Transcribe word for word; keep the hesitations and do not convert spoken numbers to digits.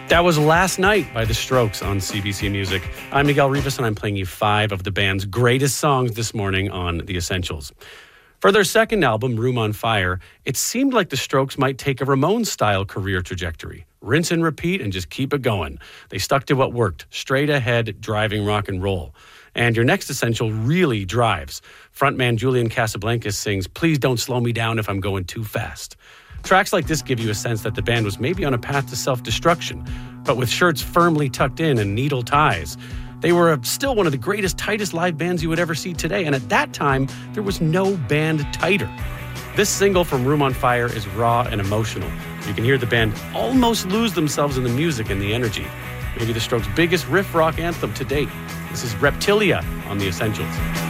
That was Last Night by The Strokes on C B C Music. I'm Miguel Rivas, and I'm playing you five of the band's greatest songs this morning on The Essentials. For their second album, Room on Fire, it seemed like The Strokes might take a Ramones-style career trajectory. Rinse and repeat and just keep it going. They stuck to what worked, straight ahead, driving rock and roll. And your next essential really drives. Frontman Julian Casablancas sings, "Please don't slow me down if I'm going too fast." Tracks like this give you a sense that the band was maybe on a path to self-destruction, but with shirts firmly tucked in and needle ties. They were a, still one of the greatest, tightest live bands you would ever see today, and at that time, there was no band tighter. This single from Room on Fire is raw and emotional. You can hear the band almost lose themselves in the music and the energy. Maybe the Strokes' biggest riff rock anthem to date. This is Reptilia on The Essentials.